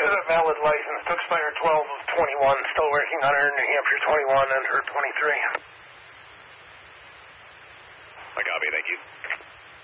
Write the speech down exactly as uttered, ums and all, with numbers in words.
is a valid license to expire twelve of twenty-one. Still working on her New Hampshire twenty-one and her twenty-three. I copy, thank you.